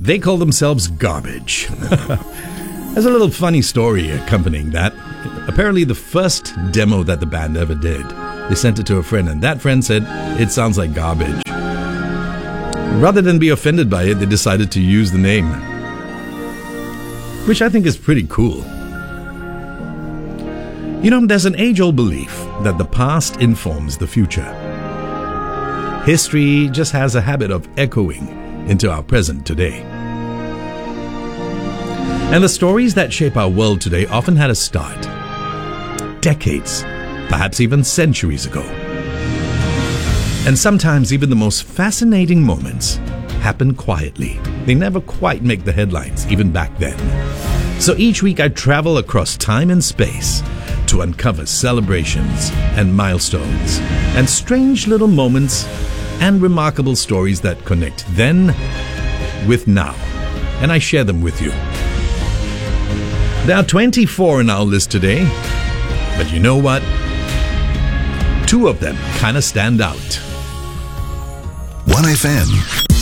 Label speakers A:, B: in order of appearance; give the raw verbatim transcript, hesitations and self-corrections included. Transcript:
A: They call themselves Garbage. There's a little funny story accompanying that. Apparently the first demo that the band ever did, they sent it to a friend, and that friend said, it sounds like garbage. Rather than be offended by it, they decided to use the name, which I think is pretty cool. You know, there's an age-old belief that the past informs the future. History just has a habit of echoing into our present today. And the stories that shape our world today often had a start decades, perhaps even centuries ago. And sometimes even the most fascinating moments happen quietly. They never quite make the headlines, even back then. So each week I travel across time and space to uncover celebrations and milestones and strange little moments and remarkable stories that connect then with now. And I share them with you. There are twenty-four in our list today, but you know what? Two of them kind of stand out.
B: one F M